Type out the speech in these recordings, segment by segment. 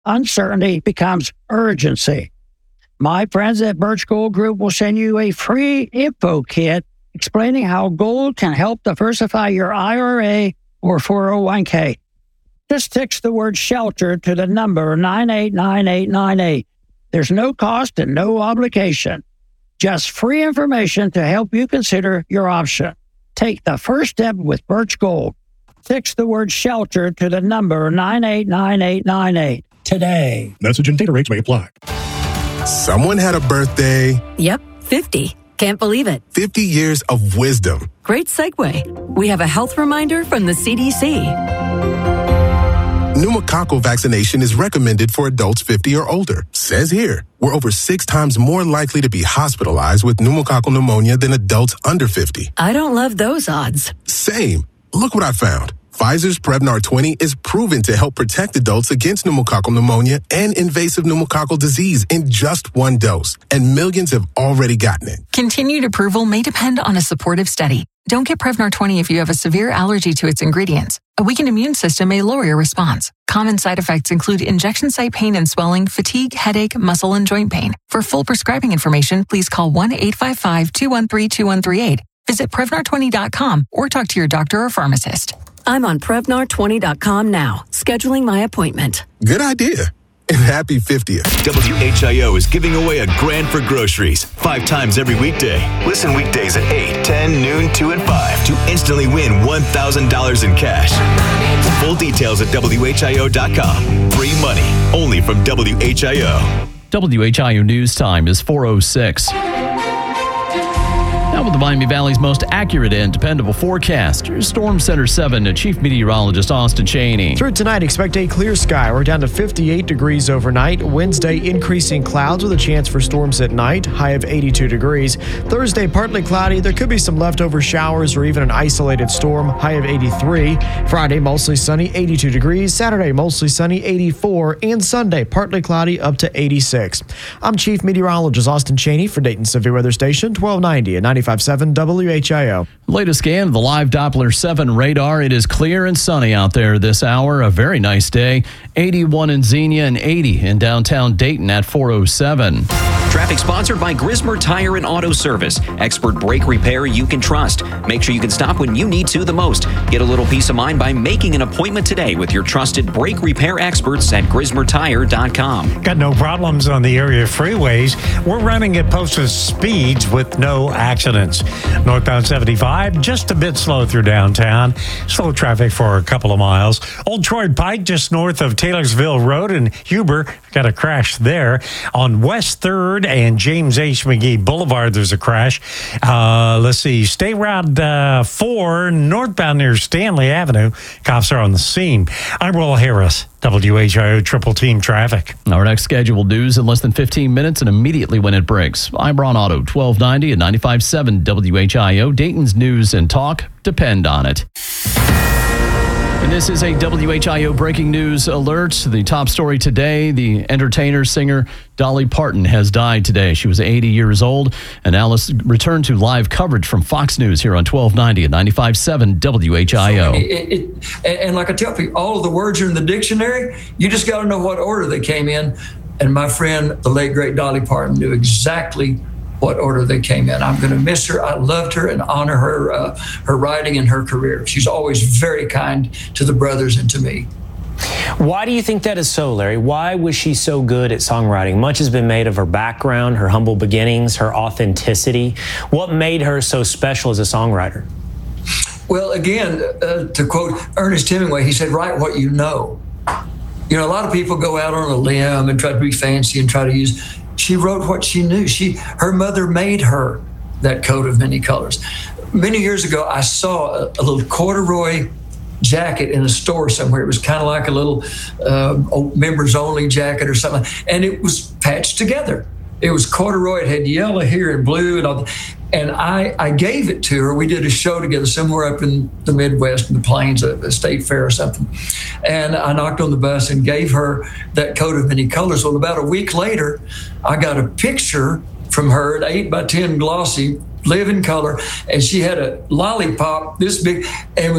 uncertainty becomes urgency. My friends at Birch Gold Group will send you a free info kit explaining how gold can help diversify your IRA or 401k. Just text the word SHELTER to the number 989898. There's no cost and no obligation. Just free information to help you consider your option. Take the first step with Birch Gold. Text the word SHELTER to the number 989898 today. Message and data rates may apply. Someone had a birthday. Yep, 50. Can't believe it. 50 years of wisdom. Great segue. We have a health reminder from the CDC. Pneumococcal vaccination is recommended for adults 50 or older. Says here, we're over 6 times more likely to be hospitalized with pneumococcal pneumonia than adults under 50. I don't love those odds. Same. Look what I found. Pfizer's Prevnar 20 is proven to help protect adults against pneumococcal pneumonia and invasive pneumococcal disease in just 1 dose, and millions have already gotten it. Continued approval may depend on a supportive study. Don't get Prevnar 20 if you have a severe allergy to its ingredients. A weakened immune system may lower your response. Common side effects include injection site pain and swelling, fatigue, headache, muscle, and joint pain. For full prescribing information, please call 1-855-213-2138. Visit Prevnar20.com or talk to your doctor or pharmacist. I'm on Prevnar20.com now, scheduling my appointment. Good idea. And happy 50th. WHIO is giving away a grand for groceries 5 times every weekday. Listen weekdays at 8, 10, noon, 2, and 5 to instantly win $1,000 in cash. Full details at WHIO.com. Free money only from WHIO. WHIO News Time is 4:06. Now with the Miami Valley's most accurate and dependable forecast, here's Storm Center 7 Chief Meteorologist Austin Chaney. Through tonight, expect a clear sky. We're down to 58 degrees overnight. Wednesday, increasing clouds with a chance for storms at night, high of 82 degrees. Thursday, partly cloudy. There could be some leftover showers or even an isolated storm, high of 83. Friday, mostly sunny, 82 degrees. Saturday, mostly sunny, 84. And Sunday, partly cloudy, up to 86. I'm Chief Meteorologist Austin Chaney for Dayton Severe Weather Station, 1290 and 95.7 WHIO. Latest scan of the live Doppler 7 radar. It is clear and sunny out there this hour. A very nice day. 81 in Xenia and 80 in downtown Dayton at 4:07. Traffic sponsored by Grismer Tire and Auto Service. Expert brake repair you can trust. Make sure you can stop when you need to the most. Get a little peace of mind by making an appointment today with your trusted brake repair experts at GrismerTire.com. Got no problems on the area freeways. We're running at posted speeds with no accidents. Northbound 75, just a bit slow through downtown. Slow traffic for a couple of miles. Old Troy Pike, just north of Taylorsville Road in Huber. Got a crash there. On West 3rd and James H. McGee Boulevard, there's a crash. Let's see. State Route 4, northbound near Stanley Avenue. Cops are on the scene. I'm Will Harris, WHIO Triple Team Traffic. Our next scheduled news in less than 15 minutes and immediately when it breaks. I'm Ron Otto, 1290 and 95.7 WHIO. Dayton's news and talk depend on it. And this is a WHIO breaking news alert. The top story today, the entertainer, singer Dolly Parton has died today. She was 80 years old, and Alice returned to live coverage from Fox News here on 1290 and 95.7 WHIO. And like I tell people, all of the words are in the dictionary. You just got to know what order they came in. And my friend, the late, great Dolly Parton, knew exactly what order they came in. I'm going to miss her. I loved her and honor her writing and her career. She's always very kind to the brothers and to me. Why do you think that is so, Larry? Why was she so good at songwriting? Much has been made of her background, her humble beginnings, her authenticity. What made her so special as a songwriter? Well, again, to quote Ernest Hemingway, he said, write what you know. You know, a lot of people go out on a limb and try to be fancy and try to use. She wrote what she knew. Her mother made her that coat of many colors. Many years ago, I saw a little corduroy jacket in a store somewhere. It was kind of like a little members only jacket or something, and it was patched together. It was corduroy. It had yellow here and blue and all. And I gave it to her. We did a show together somewhere up in the Midwest, in the Plains, a state fair or something. And I knocked on the bus and gave her that coat of many colors. Well, about a week later, I got a picture from her, an 8x10 glossy, live in color, and she had a lollipop this big, and it was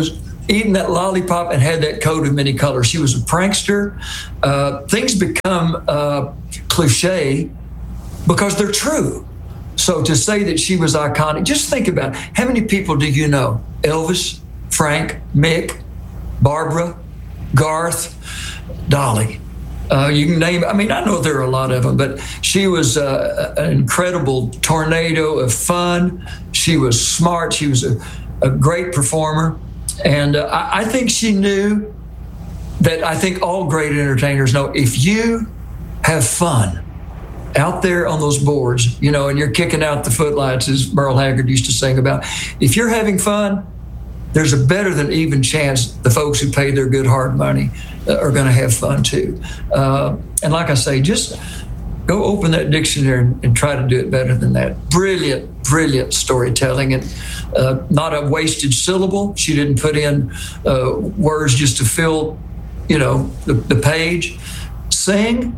eating that lollipop and had that coat of many colors. She was a prankster. Things become cliche because they're true. So to say that she was iconic, just think about it. How many people do you know? Elvis, Frank, Mick, Barbara, Garth, Dolly. You can name, I know there are a lot of them, but she was an incredible tornado of fun. She was smart. She was a great performer. And I think she knew that I think all great entertainers know if you have fun out there on those boards, and you're kicking out the footlights, as Merle Haggard used to sing about, if you're having fun, there's a better than even chance the folks who pay their good hard money are going to have fun too. And like I say, just go open that dictionary and try to do it better than that. Brilliant, brilliant storytelling, and not a wasted syllable. She didn't put in words just to fill, the page. Sing.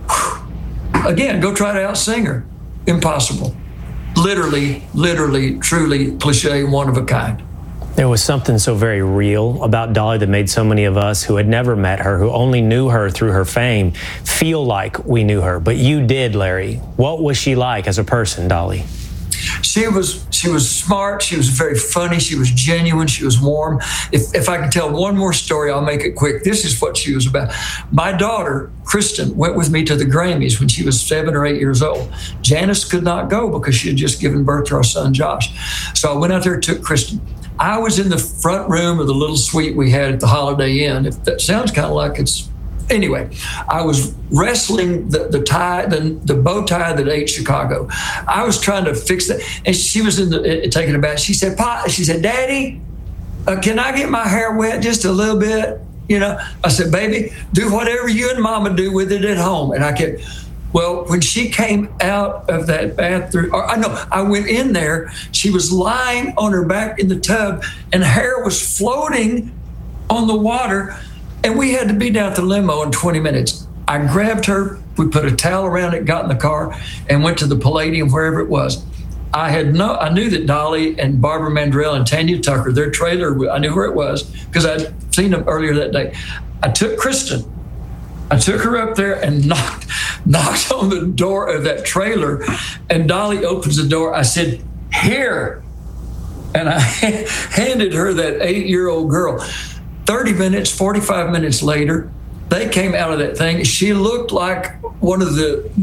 Again, go try to out-sing her. Impossible. Literally, truly cliche, one of a kind. There was something so very real about Dolly that made so many of us who had never met her, who only knew her through her fame, feel like we knew her. But you did, Larry. What was she like as a person, Dolly? She was smart. She was very funny. She was genuine. She was warm. If I can tell one more story, I'll make it quick. This is what she was about. My daughter, Kristen, went with me to the Grammys when she was 7 or 8 years old. Janice could not go because she had just given birth to our son, Josh. So I went out there and took Kristen. I was in the front room of the little suite we had at the Holiday Inn. If that sounds kind of like it's... Anyway, I was wrestling the tie, the bow tie that ate Chicago. I was trying to fix that, and she was taking a bath. She said, "Daddy, can I get my hair wet just a little bit?" I said, "Baby, do whatever you and Mama do with it at home." And I kept. Well, when she came out of that bathroom, I went in there. She was lying on her back in the tub, and hair was floating on the water. And we had to be down at the limo in 20 minutes. I grabbed her, we put a towel around it, got in the car, and went to the Palladium, wherever it was. I knew that Dolly and Barbara Mandrell and Tanya Tucker, their trailer, I knew where it was because I'd seen them earlier that day. I took Kristen. I took her up there and knocked on the door of that trailer, and Dolly opens the door. I said, "Here." And I handed her that 8-year-old girl. 30 minutes, 45 minutes later, they came out of that thing. She looked like one of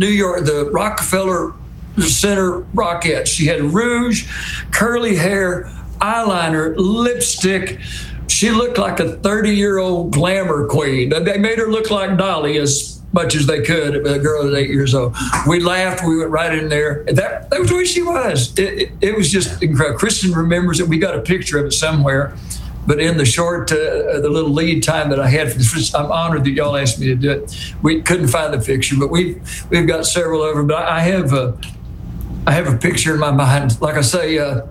the Rockefeller Center Rockettes. She had rouge, curly hair, eyeliner, lipstick. She looked like a 30-year-old glamour queen. They made her look like Dolly as much as they could, a girl at 8 years old. We laughed. We went right in there. That was where she was. It was just incredible. Kristen remembers it. We got a picture of it somewhere. But in the short, the little lead time that I had for this, I'm honored that y'all asked me to do it. We couldn't find the picture, but we've got several of them. But I have a picture in my mind. Like I say,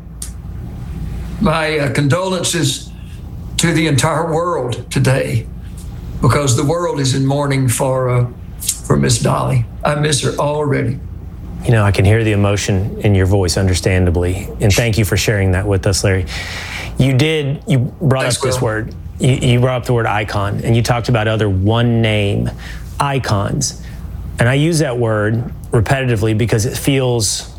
my condolences to the entire world today, because the world is in mourning for Miss Dolly. I miss her already. I can hear the emotion in your voice, understandably. And thank you for sharing that with us, Larry. You brought up this word. You brought up the word icon, and you talked about other one-name icons. And I use that word repetitively because it feels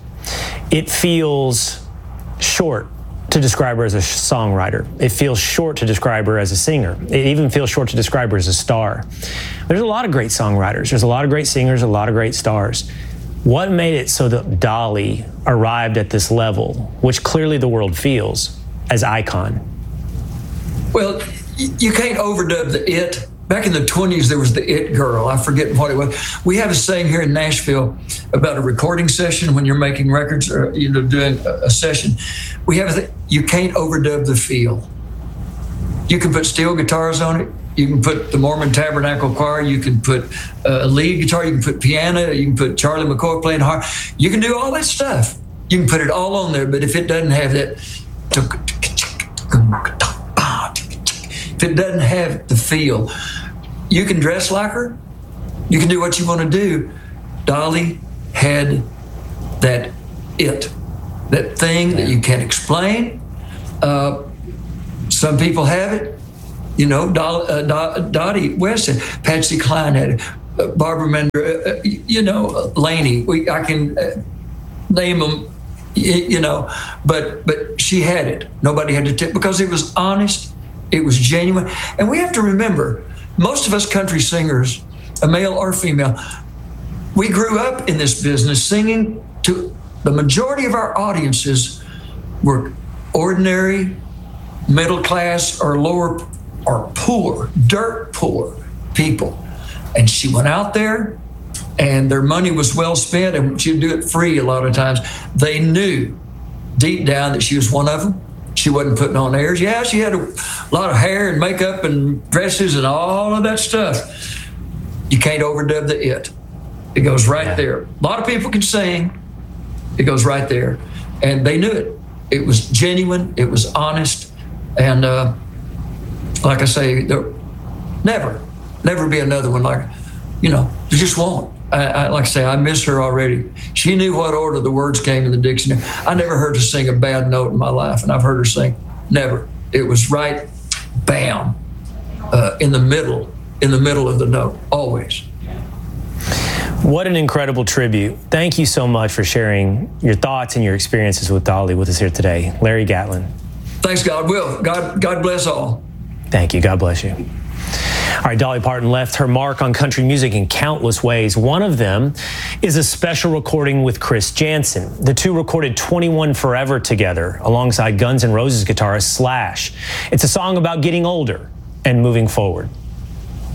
short to describe her as a songwriter. It feels short to describe her as a singer. It even feels short to describe her as a star. There's a lot of great songwriters. There's a lot of great singers, a lot of great stars. What made it so that Dolly arrived at this level, which clearly the world feels, as icon? Well, you can't overdub the it. Back in the 20s, there was the it girl. I forget what it was. We have a saying here in Nashville about a recording session when you're making records or doing a session. We have you can't overdub the feel. You can put steel guitars on it. You can put the Mormon Tabernacle Choir. You can put a lead guitar. You can put piano. You can put Charlie McCoy playing harp. You can do all that stuff. You can put it all on there. But if it doesn't have that, if it doesn't have the feel, you can dress like her. You can do what you want to do. Dolly had that thing that you can't explain. Some people have it. Dottie West, Patsy Cline had it, Barbara Mender, Laney. I can name them, but she had it. Nobody had to tip because it was honest, it was genuine. And we have to remember, most of us country singers, a male or female, we grew up in this business singing to the majority of our audiences were ordinary, middle class, or lower, or poor, dirt poor people. And she went out there and their money was well spent, and she'd do it free a lot of times. They knew deep down that she was one of them. She wasn't putting on airs. Yeah, she had a lot of hair and makeup and dresses and all of that stuff. You can't overdub the it. It goes right there. A lot of people can sing. It goes right there. And they knew it. It was genuine. It was honest. And like I say, there never be another one like, there just won't. Like I say, I miss her already. She knew what order the words came in the dictionary. I never heard her sing a bad note in my life, and I've heard her sing. Never. It was right, bam, in the middle of the note, always. What an incredible tribute. Thank you so much for sharing your thoughts and your experiences with Dolly with us here today. Larry Gatlin. Thanks, God will. God bless all. Thank you. God bless you. All right, Dolly Parton left her mark on country music in countless ways. One of them is a special recording with Chris Janson. The two recorded 21 Forever together alongside Guns N' Roses guitarist Slash. It's a song about getting older and moving forward.